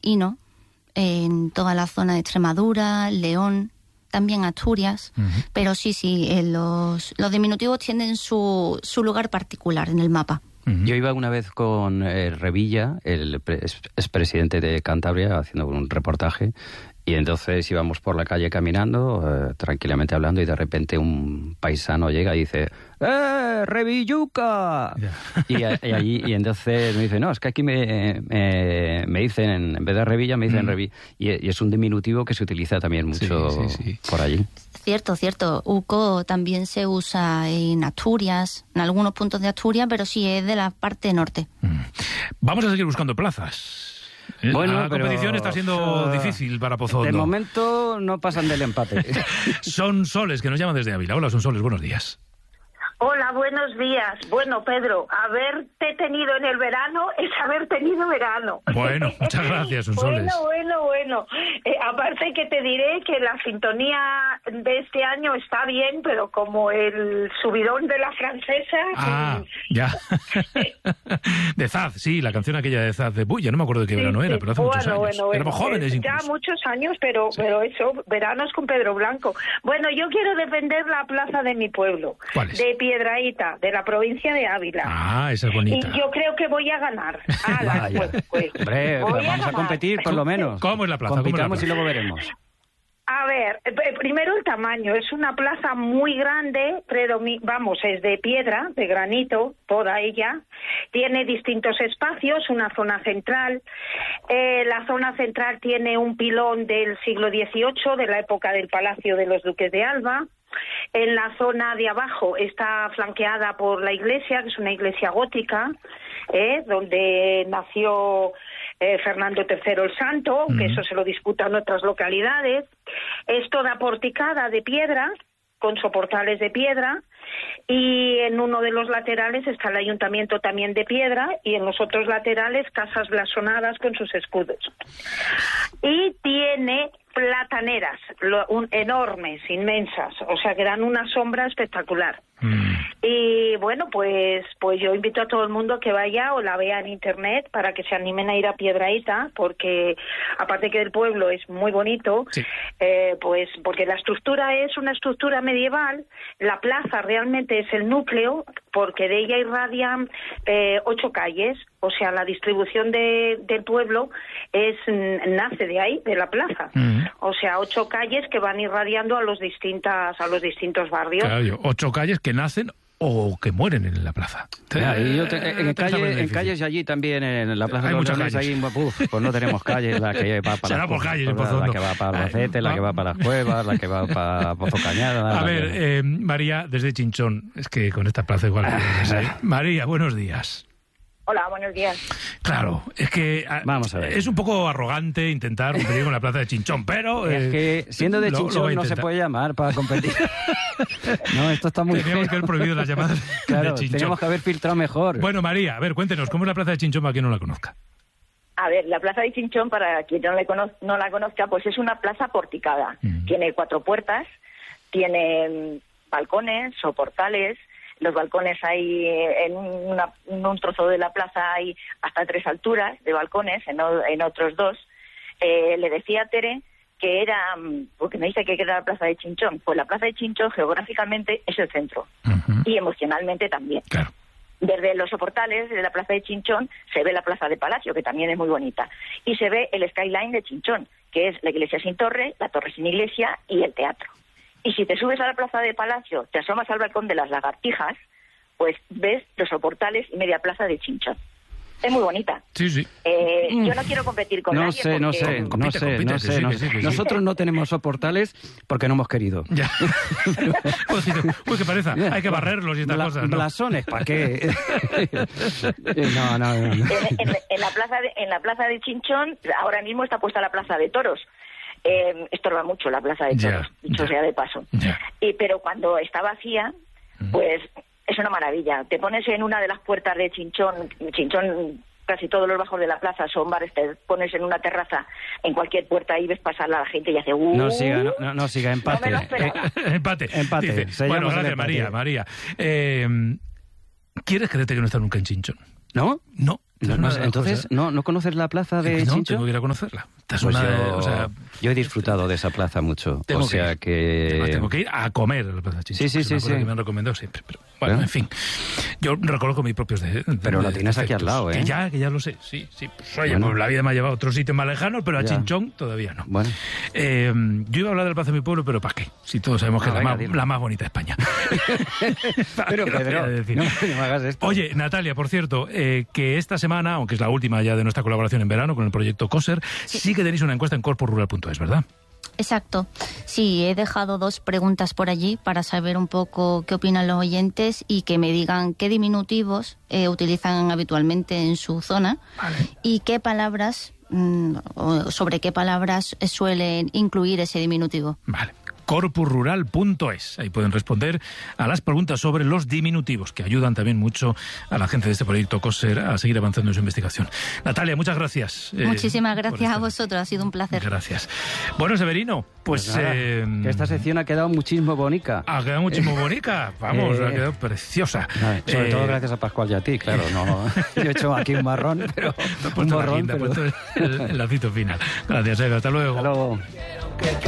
Ino, en toda la zona de Extremadura, León, también Asturias, pero sí, los diminutivos tienen su lugar particular en el mapa. Yo iba una vez con Revilla, el expresidente de Cantabria, haciendo un reportaje, y entonces íbamos por la calle caminando, tranquilamente hablando, y de repente un paisano llega y dice: ¡Revilluca! Y entonces me dice: no, es que aquí me dicen, en vez de Revilla, me dicen Revilla. Y es un diminutivo que se utiliza también mucho por allí. Cierto. Uco también se usa en Asturias, en algunos puntos de Asturias, pero sí es de la parte norte. Vamos a seguir buscando plazas. Bueno, la competición está siendo difícil para Pozondo. De momento no pasan del empate. Son Soles, que nos llaman desde Ávila. Hola, Son Soles, buenos días. Hola, buenos días. Bueno, Pedro, haberte tenido en el verano es haber tenido verano. Bueno, muchas gracias, Son Soles. Bueno. Aparte que te diré que la sintonía de este año está bien, pero como el subidón de la francesa... ya. De Zaz, sí, la canción aquella de Zaz de Bulla, no me acuerdo de qué verano era, pero hace muchos años. Éramos jóvenes incluso. Ya muchos años, pero eso, veranos con Pedro Blanco. Bueno, yo quiero defender la plaza de mi pueblo. ¿Cuál es? De Piedrahíta, de la provincia de Ávila. Esa es bonita. Y yo creo que voy a ganar. Pues, hombre, vamos a competir por lo menos. ¿Cómo es la plaza? Compitamos y luego veremos. A ver, primero el tamaño. Es una plaza muy grande, es de piedra, de granito, toda ella. Tiene distintos espacios, una zona central. La zona central tiene un pilón del siglo XVIII, de la época del Palacio de los Duques de Alba. En la zona de abajo está flanqueada por la iglesia, que es una iglesia gótica, donde nació Fernando III el Santo, que eso se lo disputan otras localidades. Es toda porticada de piedra, con soportales de piedra, y en uno de los laterales está el ayuntamiento también de piedra, y en los otros laterales casas blasonadas con sus escudos. Y tiene plataneras enormes, inmensas, o sea que dan una sombra espectacular. Y bueno, pues yo invito a todo el mundo que vaya o la vea en internet para que se animen a ir a Piedrahíta, porque aparte que el pueblo es muy bonito, pues porque la estructura es una estructura medieval, la plaza realmente es el núcleo, porque de ella irradian 8 calles, o sea, la distribución del pueblo nace de ahí, de la plaza. O sea, 8 calles que van irradiando a los distintos barrios. Claro, 8 calles que nacen o que mueren en la plaza. En calles y allí también, en la plaza hay de los muchas Leones, calles. Pues no tenemos calles, la que va para será por calles, la que va para Albacete, la que va para las Cuevas, la que va para Pozo Cañada. A ver, María, desde Chinchón, es que con esta plaza igual. María, buenos días. Hola, buenos días. Claro, es que vamos a ver. Es un poco arrogante intentar competir con la plaza de Chinchón, pero... es que siendo de Chinchón no se puede llamar para competir. No, esto está muy Teníamos que haber prohibido las llamadas de Chinchón. Teníamos que haber filtrado mejor. Bueno, María, a ver, cuéntenos, ¿cómo es la plaza de Chinchón para quien no la conozca? A ver, la plaza de Chinchón, para quien no la conozca, pues es una plaza porticada. Tiene 4 puertas, tiene balcones o portales. Los balcones hay en un trozo de la plaza hay hasta 3 alturas de balcones, en otros 2. Le decía a Tere que era, porque me dice que era la plaza de Chinchón, pues la plaza de Chinchón geográficamente es el centro y emocionalmente también. Claro. Desde los soportales de la plaza de Chinchón se ve la plaza de Palacio, que también es muy bonita, y se ve el skyline de Chinchón, que es la iglesia sin torre, la torre sin iglesia y el teatro. Y si te subes a la plaza de Palacio, te asomas al balcón de las Lagartijas, pues ves los soportales y media plaza de Chinchón. Es muy bonita. Sí. Yo no quiero competir con nadie. No sé. Nosotros no tenemos soportales porque no hemos querido. Ya. Uy, qué pereza. Hay que barrerlos y estas cosas, ¿no? Blasones, ¿para qué? No. En la plaza de Chinchón, ahora mismo está puesta la plaza de toros. Estorba mucho la plaza de toros, dicho sea de paso. Pero cuando está vacía, pues es una maravilla. Te pones en una de las puertas de Chinchón, casi todos los bajos de la plaza son bares, te pones en una terraza, en cualquier puerta y ves pasar a la gente y hace No siga, empate. No me lo empate. Dice, bueno, gracias, María. ¿Quieres creerte que no está nunca en Chinchón? ¿No? No. Entonces, ¿no conoces la plaza de Chinchón? No, tengo que ir a conocerla. Yo he disfrutado de esa plaza mucho. Tengo que ir a comer a la plaza de Chinchón. Sí. Que me han recomendado siempre. Pero, bueno, en fin. Yo reconozco mis propios Pero la tienes aquí al lado, ¿eh? Que ya lo sé. Sí. Pues, oye, pues la vida me ha llevado a otros sitios más lejanos, pero a Chinchón todavía no. Bueno. Yo iba a hablar de la plaza de mi pueblo, pero ¿para qué? Si todos sabemos que es la más bonita de España. Pero, Pedro, no me hagas esto. Oye, Natalia, por cierto, que esta semana, aunque es la última ya de nuestra colaboración en verano con el proyecto COSER, sí que tenéis una encuesta en corporural.es, ¿verdad? Exacto. Sí, he dejado 2 preguntas por allí para saber un poco qué opinan los oyentes y que me digan qué diminutivos utilizan habitualmente en su zona y qué palabras, sobre qué palabras suelen incluir ese diminutivo. Vale. corpusrural.es. Ahí pueden responder a las preguntas sobre los diminutivos, que ayudan también mucho a la gente de este proyecto COSER a seguir avanzando en su investigación. Natalia, muchas gracias. Muchísimas gracias a vosotros, ha sido un placer. Gracias. Bueno, Severino, pues que esta sección ha quedado muchísimo bonita. Ha quedado muchísimo bonita, vamos, ha quedado preciosa. Sobre todo gracias a Pascual y a ti, claro. Yo he hecho aquí un marrón, pero un borrón. El lacito final. Gracias, Eva, hasta luego. Hasta luego.